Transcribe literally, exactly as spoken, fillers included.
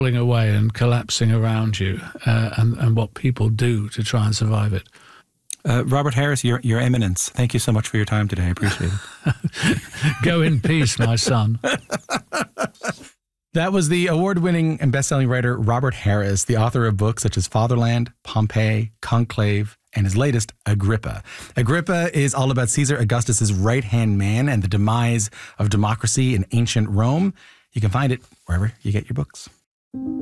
falling away and collapsing around you, uh, and, and what people do to try and survive it. Uh, Robert Harris, your, your eminence, thank you so much for your time today. I appreciate it. Go in peace, my son. That was the award-winning and best-selling writer Robert Harris, the author of books such as Fatherland, Pompeii, Conclave, and his latest, Agrippa. Agrippa is all about Caesar Augustus's right-hand man and the demise of democracy in ancient Rome. You can find it wherever you get your books.